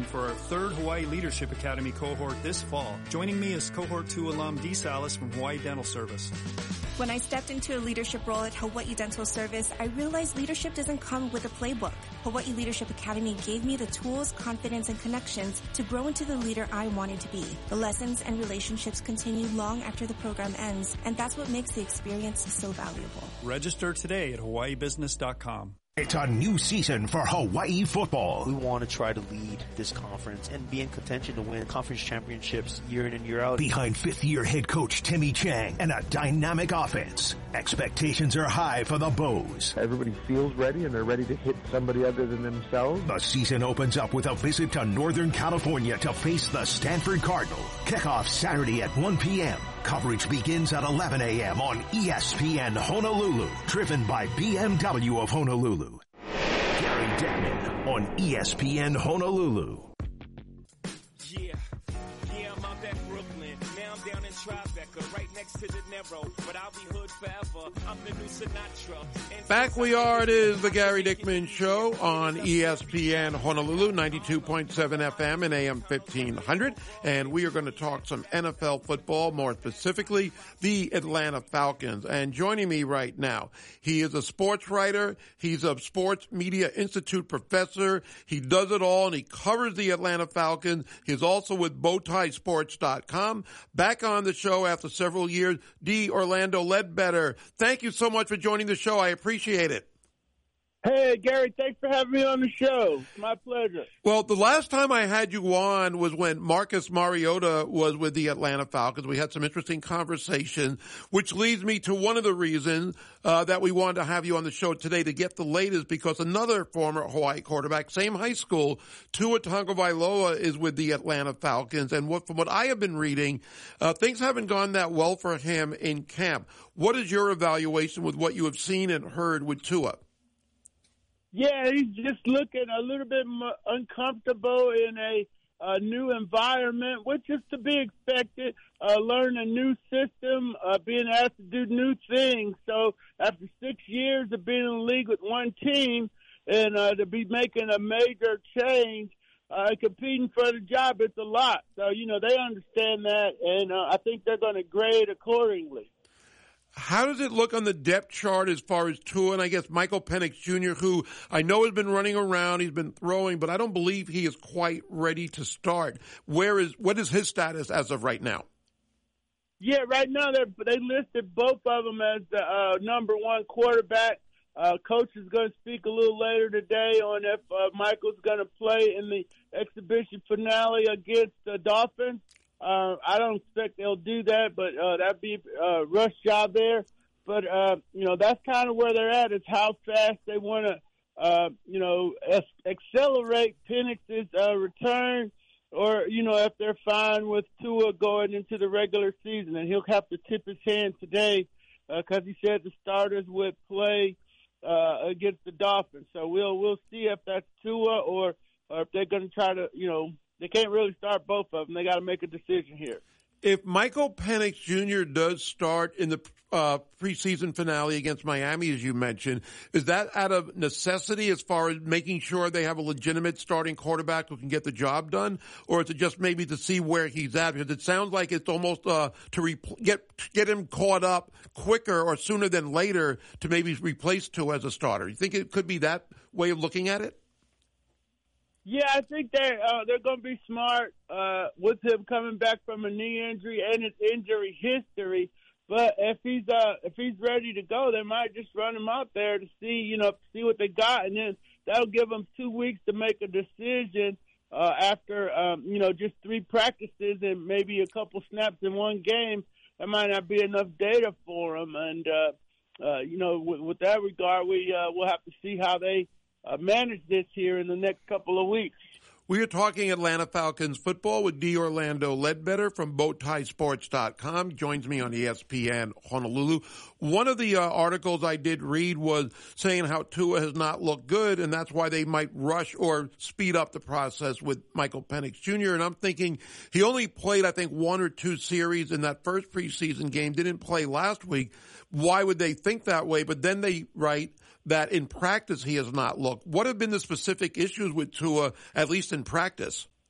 registering for our third Hawaii Leadership Academy cohort this fall. Joining me is Cohort 2 alum Dee Salas from Hawaii Dental Service. When I stepped into a leadership role at Hawaii Dental Service, I realized leadership doesn't come with a playbook. Hawaii Leadership Academy gave me the tools, confidence, and connections to grow into the leader I wanted to be. The lessons and relationships continue long after the program ends, and that's what makes the experience so valuable. Register today at hawaiibusiness.com. It's a new season for Hawaii football. We want to try to lead this conference and be in contention to win conference championships year in and year out. Behind fifth-year head coach Timmy Chang and a dynamic offense, expectations are high for the Bows. Everybody feels ready and they're ready to hit somebody other than themselves. The season opens up with a visit to Northern California to face the Stanford Cardinal. Kickoff Saturday at 1 p.m. Coverage begins at 11 a.m. on ESPN Honolulu, driven by BMW of Honolulu. Gary Dickman on ESPN Honolulu. Yeah, I'm out at Brooklyn. Now I'm down in Tribeca, right next to the Narrow. But I'll be hood forever. I'm the new Sinatra. Back we are. It is the Gary Dickman Show on ESPN Honolulu, 92.7 FM and AM 1500. And we are going to talk some NFL football, more specifically the Atlanta Falcons. And joining me right now, he is a sports writer. He's a Sports Media Institute professor. He does it all, and he covers the Atlanta Falcons. He's also with BowTieSports.com. Back on the show after several years, D. Orlando Ledbetter. Thank you so much for joining the show. I appreciate it. Hey, Gary, thanks for having me on the show. It's my pleasure. Well, the last time I had you on was when Marcus Mariota was with the Atlanta Falcons. We had some interesting conversation, which leads me to one of the reasons that we wanted to have you on the show today to get the latest, because another former Hawaii quarterback, same high school, Tua Tagovailoa, is with the Atlanta Falcons. And from what I have been reading, things haven't gone that well for him in camp. What is your evaluation with what you have seen and heard with Tua? Yeah, he's just looking a little bit uncomfortable in a new environment, which is to be expected. Learn a new system, being asked to do new things. So after 6 years of being in the league with one team and to be making a major change, competing for the job, it's a lot. So, they understand that, and I think they're going to grade accordingly. How does it look on the depth chart as far as Tua and I guess Michael Penix Jr., who I know has been running around, he's been throwing, but I don't believe he is quite ready to start. What is his status as of right now? Yeah, right now they listed both of them as the number one quarterback. Coach is going to speak a little later today on if Michael's going to play in the exhibition finale against the Dolphins. I don't expect they'll do that, but that'd be a rush job there. But, that's kind of where they're at, is how fast they want to, accelerate Penix's return, or, if they're fine with Tua going into the regular season. And he'll have to tip his hand today because he said the starters would play against the Dolphins. So we'll see if that's Tua or if they're going to try to, they can't really start both of them. They got to make a decision here. If Michael Penix Jr. does start in the preseason finale against Miami, as you mentioned, is that out of necessity as far as making sure they have a legitimate starting quarterback who can get the job done? Or is it just maybe to see where he's at? Because it sounds like it's almost to get him caught up quicker or sooner than later to maybe replace Tua as a starter. You think it could be that way of looking at it? Yeah, I think they're going to be smart with him coming back from a knee injury and his injury history. But if he's ready to go, they might just run him out there to see what they got, and then that'll give them 2 weeks to make a decision after just 3 practices and maybe a couple snaps in one game. That might not be enough data for them, and with that regard, we'll have to see how they manage this here in the next couple of weeks. We are talking Atlanta Falcons football with D. Orlando Ledbetter from BowTieSports.com. Joins me on ESPN Honolulu. One of the articles I did read was saying how Tua has not looked good, and that's why they might rush or speed up the process with Michael Penix Jr. And I'm thinking he only played, I think, 1 or 2 series in that first preseason game, didn't play last week. Why would they think that way? But then they write that in practice he has not looked. What have been the specific issues with Tua, at least in practice?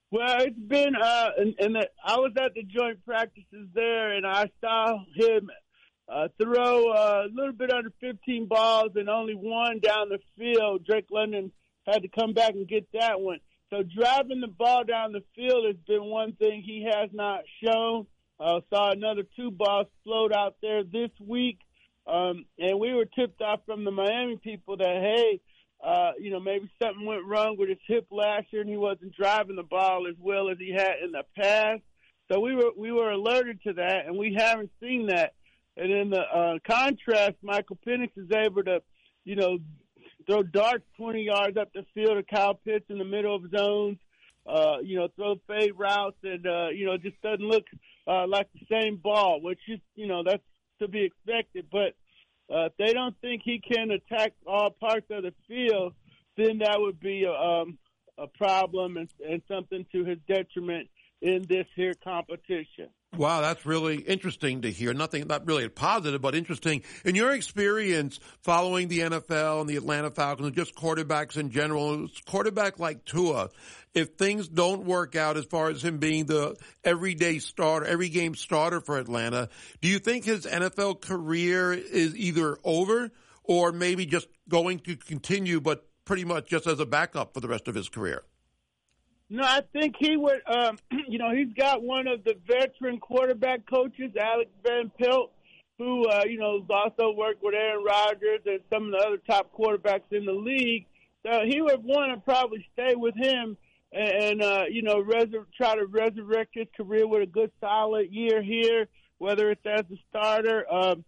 Well, it's been, I was at the joint practices there, and I saw him throw a little bit under 15 balls and only one down the field. Drake London had to come back and get that one. So driving the ball down the field has been one thing he has not shown. Saw another 2 balls float out there this week. And we were tipped off from the Miami people that, hey, maybe something went wrong with his hip last year and he wasn't driving the ball as well as he had in the past. So we were alerted to that, and we haven't seen that. And in the contrast, Michael Penix is able to, throw darts 20 yards up the field to Kyle Pitts in the middle of zones, throw fade routes, and, just doesn't look like the same ball, which is, that's to be expected. But if they don't think he can attack all parts of the field, then that would be a problem and something to his detriment in this here competition. Wow, that's really interesting to hear. Not really positive, but interesting. In your experience following the NFL and the Atlanta Falcons and just quarterbacks in general, quarterback like Tua, if things don't work out as far as him being the everyday starter, every game starter for Atlanta, do you think his NFL career is either over or maybe just going to continue, but pretty much just as a backup for the rest of his career? No, I think he would, he's got one of the veteran quarterback coaches, Alex Van Pelt, who, also worked with Aaron Rodgers and some of the other top quarterbacks in the league. So he would want to probably stay with him and try to resurrect his career with a good, solid year here, whether it's as a starter.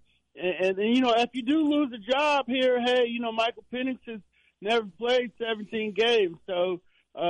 If you do lose a job here, hey, Michael Penix has never played 17 games. So,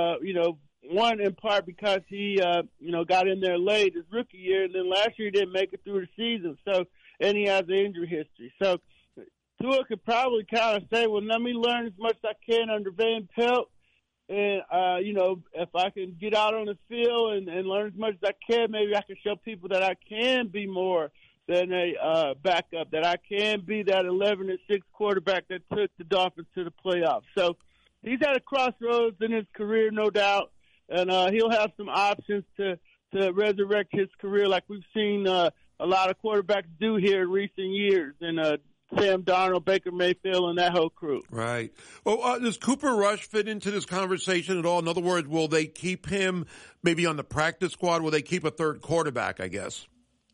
one in part because he, got in there late his rookie year, and then last year he didn't make it through the season. So, and he has an injury history. So, Tua could probably kind of say, well, let me learn as much as I can under Van Pelt. And, if I can get out on the field and learn as much as I can, maybe I can show people that I can be more than a backup, that I can be that 11-6 quarterback that took the Dolphins to the playoffs. So, he's at a crossroads in his career, no doubt. And he'll have some options to resurrect his career like we've seen a lot of quarterbacks do here in recent years. And Sam Darnold, Baker Mayfield, and that whole crew. Right. Well, does Cooper Rush fit into this conversation at all? In other words, will they keep him maybe on the practice squad? Will they keep a third quarterback, I guess?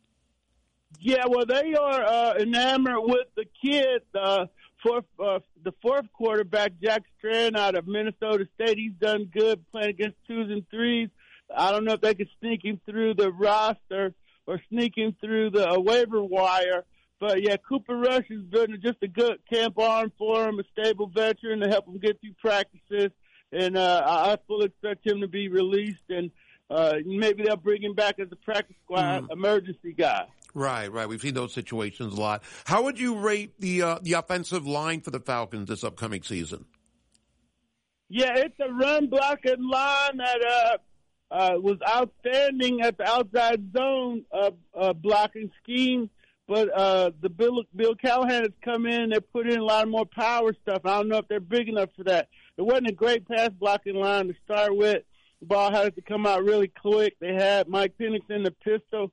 Yeah, well, they are enamored with the kid, the fourth quarterback, Jack Strand, out of Minnesota State. He's done good playing against 2s and 3s. I don't know if they could sneak him through the roster or sneak him through the waiver wire. But, yeah, Cooper Rush has been just a good camp arm for him, a stable veteran to help him get through practices. And I fully expect him to be released, and maybe they'll bring him back as a practice squad emergency guy. Right. We've seen those situations a lot. How would you rate the offensive line for the Falcons this upcoming season? Yeah, it's a run-blocking line that was outstanding at the outside zone blocking scheme. But the Bill Callahan has come in. They put in a lot more power stuff. I don't know if they're big enough for that. It wasn't a great pass-blocking line to start with. The ball had to come out really quick. They had Mike Penix in the pistol.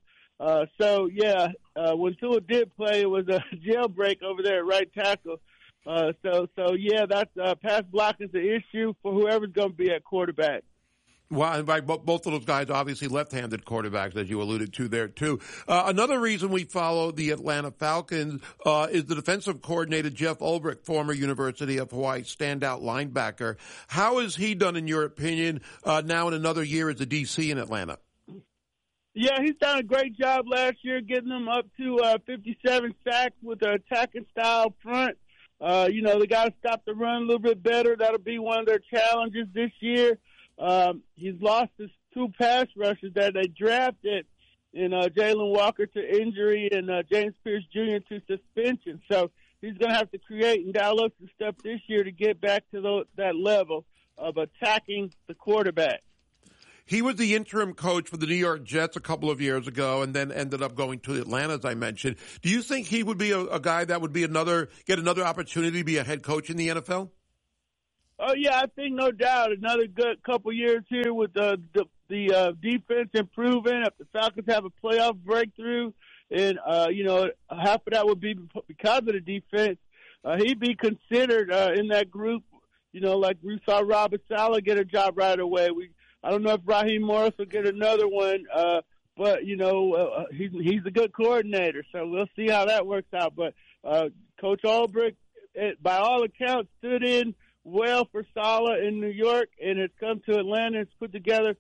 When Tua did play, it was a jailbreak over there at right tackle. That's pass blocking is the issue for whoever's going to be at quarterback. Well, both of those guys obviously left-handed quarterbacks, as you alluded to there, too. Another reason we follow the Atlanta Falcons is the defensive coordinator, Jeff Ulbrich, former University of Hawaii standout linebacker. How has he done, in your opinion, now in another year as a DC in Atlanta? Yeah, he's done a great job last year getting them up to 57 sacks with an attacking style front. They got to stop the run a little bit better. That'll be one of their challenges this year. He's lost his 2 pass rushers that they drafted in Jalen Walker to injury and James Pierce Jr. to suspension. So he's going to have to create and dial up some stuff this year to get back to that level of attacking the quarterback. He was the interim coach for the New York Jets a couple of years ago and then ended up going to Atlanta, as I mentioned. Do you think he would be a guy that would be get another opportunity to be a head coach in the NFL? Oh yeah, I think no doubt another good couple years here with the defense improving. If the Falcons have a playoff breakthrough, and half of that would be because of the defense, he'd be considered in that group. Like we saw Robert Saleh get a job right away. I don't know if Raheem Morris will get another one, but he's a good coordinator, so we'll see how that works out. But Coach Ulbrich, by all accounts, stood in well for Saleh in New York, and has come to Atlanta and put together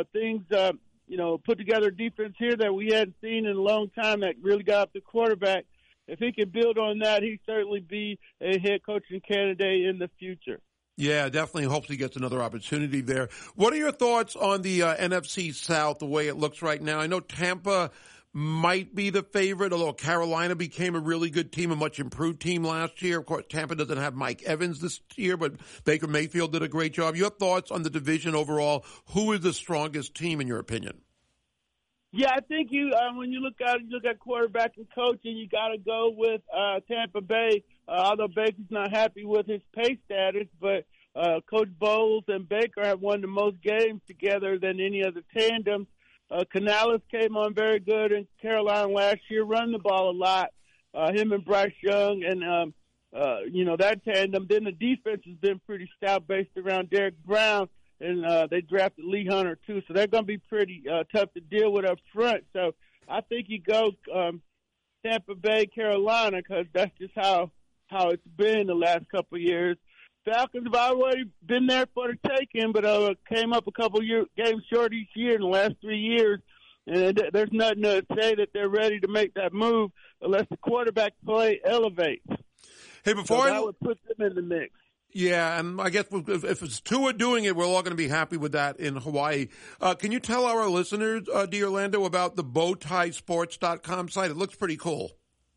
put together a defense here that we hadn't seen in a long time that really got up the quarterback. If he can build on that, he'd certainly be a head coaching candidate in the future. Yeah, definitely hopes he gets another opportunity there. What are your thoughts on the NFC South, the way it looks right now? I know Tampa might be the favorite, although Carolina became a really good team, a much improved team last year. Of course, Tampa doesn't have Mike Evans this year, but Baker Mayfield did a great job. Your thoughts on the division overall? Who is the strongest team in your opinion? Yeah, I think when you look at quarterback and coaching, you got to go with Tampa Bay. Although Baker's not happy with his pay status, but Coach Bowles and Baker have won the most games together than any other tandem. Canales came on very good in Carolina last year, running the ball a lot. Him and Bryce Young, and that tandem. Then the defense has been pretty stout, based around Derek Brown. And they drafted Lee Hunter, too. So they're going to be pretty tough to deal with up front. So I think you go Tampa Bay, Carolina, because that's just how it's been the last couple of years. Falcons have already been there for the taking, but came up a couple games short each year in the last 3 years. And there's nothing to say that they're ready to make that move unless the quarterback play elevates. Hey, that would put them in the mix. Yeah, and I guess if it's Tua doing it, we're all going to be happy with that in Hawaii. Can you tell our listeners, D'Orlando, about the bowtiesports.com site? It looks pretty cool.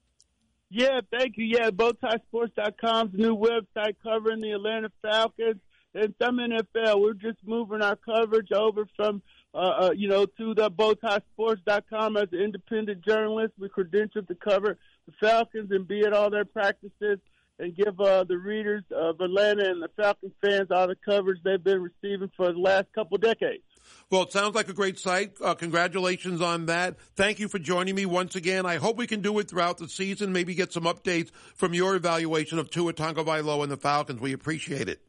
Yeah, thank you. Yeah, bowtiesports.com's new website covering the Atlanta Falcons and some NFL. We're just moving our coverage over from, to the bowtiesports.com as an independent journalist. We're credentialed to cover the Falcons and be at all their practices, and give the readers of Atlanta and the Falcons fans all the coverage they've been receiving for the last couple decades. Well, it sounds like a great site. Congratulations on that. Thank you for joining me once again. I hope we can do it throughout the season, maybe get some updates from your evaluation of Tua Tagovailoa and the Falcons. We appreciate it.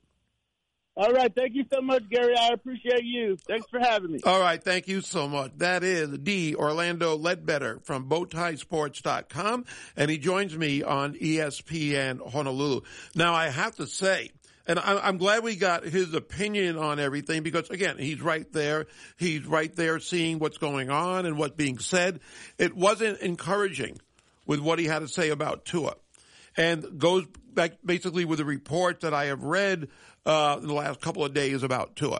All right. Thank you so much, Gary. I appreciate you. Thanks for having me. All right. Thank you so much. That is D'Orlando Ledbetter from bowtiesports.com, and he joins me on ESPN Honolulu. Now, I have to say, and I'm glad we got his opinion on everything because, again, he's right there. He's right there seeing what's going on and what's being said. It wasn't encouraging with what he had to say about Tua, and goes back basically with the reports that I have read in the last couple of days about Tua.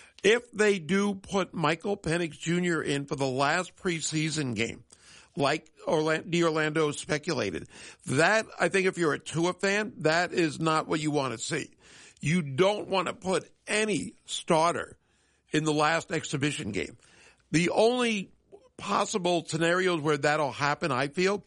If they do put Michael Penix Jr. in for the last preseason game, like D'Orlando speculated, that, I think if you're a Tua fan, that is not what you want to see. You don't want to put any starter in the last exhibition game. The only possible scenarios where that'll happen, I feel,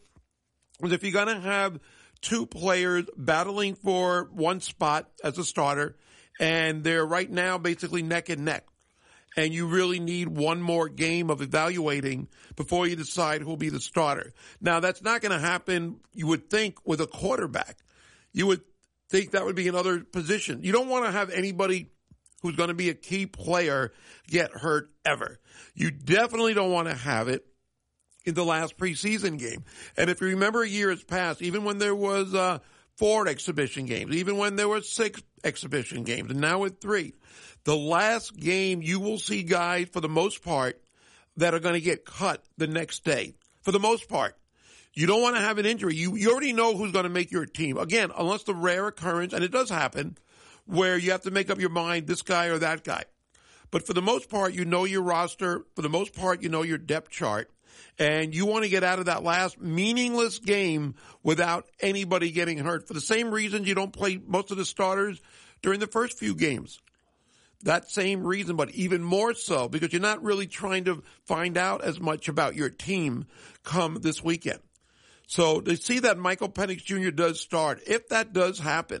is if you're going to have two players battling for one spot as a starter, and they're right now basically neck and neck. And you really need one more game of evaluating before you decide who'll be the starter. Now, that's not going to happen, you would think, with a quarterback. You would think that would be another position. You don't want to have anybody who's going to be a key player get hurt ever. You definitely don't want to have it in the last preseason game. And if you remember years past, even when there was 4 exhibition games, even when there were 6 exhibition games, and now with 3, the last game you will see guys, for the most part, that are going to get cut the next day. For the most part. You don't want to have an injury. You already know who's going to make your team. Again, unless the rare occurrence, and it does happen, where you have to make up your mind, this guy or that guy. But for the most part, you know your roster. For the most part, you know your depth chart. And you want to get out of that last meaningless game without anybody getting hurt. For the same reasons you don't play most of the starters during the first few games. That same reason, but even more so, because you're not really trying to find out as much about your team come this weekend. So to see that Michael Penix Jr. does start, if that does happen,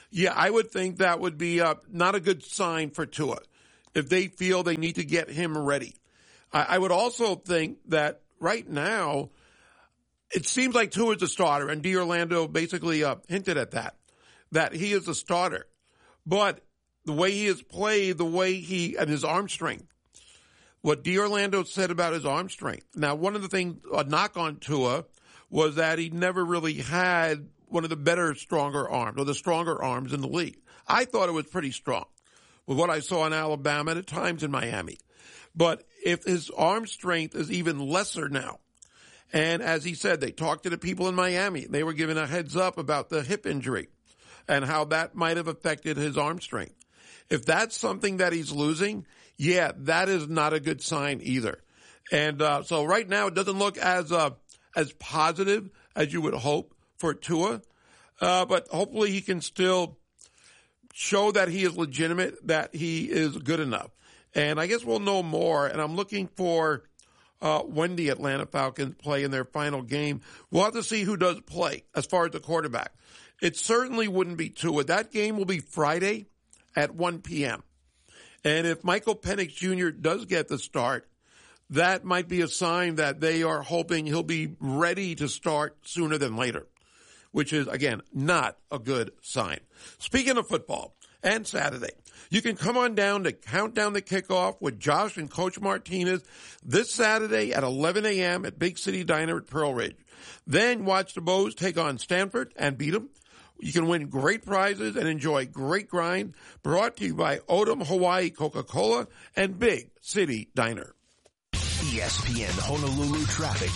Yeah, I would think that would be not a good sign for Tua if they feel they need to get him ready. I would also think that right now it seems like Tua is a starter, and D'Orlando basically hinted at that he is a starter. But the way he has played, and his arm strength, what D'Orlando said about his arm strength. Now, one of the things, a knock on Tua, was that he never really had one of the stronger arms, or the stronger arms in the league. I thought it was pretty strong with what I saw in Alabama and at times in Miami. But if his arm strength is even lesser now, and as he said, they talked to the people in Miami, they were given a heads up about the hip injury and how that might have affected his arm strength. If that's something that he's losing, yeah, that is not a good sign either. And so right now it doesn't look as positive as you would hope for Tua, but hopefully he can still show that he is legitimate, that he is good enough. And I guess we'll know more, and I'm looking for when the Atlanta Falcons play in their final game. We'll have to see who does play as far as the quarterback. It certainly wouldn't be Tua. That game will be Friday at 1 p.m. And if Michael Penix Jr. does get the start, that might be a sign that they are hoping he'll be ready to start sooner than later, which is, again, not a good sign. Speaking of football, and Saturday, you can come on down to Count Down the Kickoff with Josh and Coach Martinez this Saturday at 11 a.m. at Big City Diner at Pearl Ridge. Then watch the Bows take on Stanford and beat them. You can win great prizes and enjoy great grind, brought to you by Odom Hawaii Coca-Cola and Big City Diner. ESPN Honolulu traffic.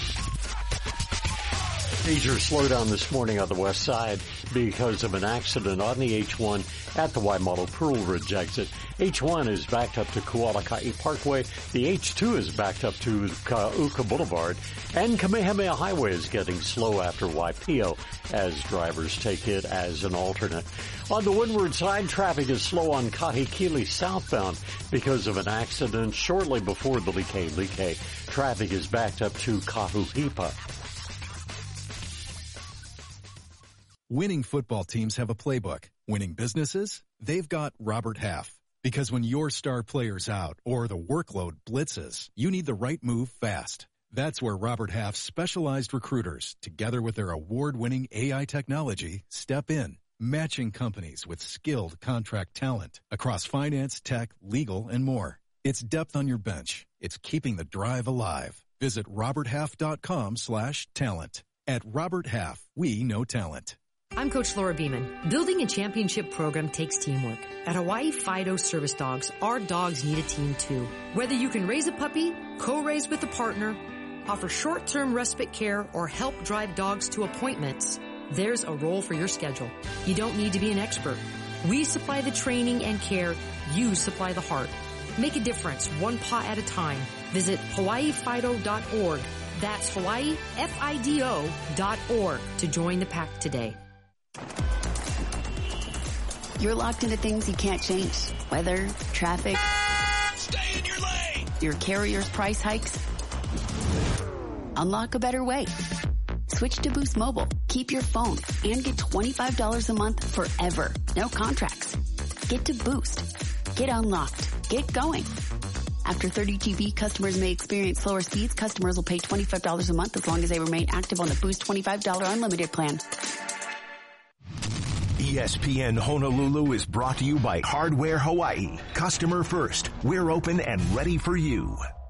Major slowdown this morning on the west side because of an accident on the H1 at the Waimalu Pearl Ridge exit. H1 is backed up to Kualakai Parkway. The H2 is backed up to Uka Boulevard. And Kamehameha Highway is getting slow after Waipio as drivers take it as an alternate. On the windward side, traffic is slow on Kahikili southbound because of an accident shortly before the Like. Traffic is backed up to Kahuhipa. Winning football teams have a playbook. Winning businesses? They've got Robert Half. Because when your star player's out or the workload blitzes, you need the right move fast. That's where Robert Half's specialized recruiters, together with their award-winning AI technology, step in, matching companies with skilled contract talent across finance, tech, legal, and more. It's depth on your bench. It's keeping the drive alive. Visit roberthalf.com/talent. At Robert Half, we know talent. I'm Coach Laura Beeman. Building a championship program takes teamwork. At Hawaii Fido Service Dogs, our dogs need a team too. Whether you can raise a puppy, co-raise with a partner, offer short-term respite care, or help drive dogs to appointments, there's a role for your schedule. You don't need to be an expert. We supply the training and care. You supply the heart. Make a difference, one paw at a time. Visit hawaiifido.org. That's hawaiifido.org to join the pack today. You're locked into things you can't change. Weather, traffic. Stay in your lane! Your carrier's price hikes. Unlock a better way. Switch to Boost Mobile. Keep your phone and get $25 a month forever. No contracts. Get to Boost. Get unlocked. Get going. After 30 GB, customers may experience slower speeds. Customers will pay $25 a month as long as they remain active on the Boost $25 unlimited plan. ESPN Honolulu is brought to you by Hardware Hawaii. Customer first. We're open and ready for you.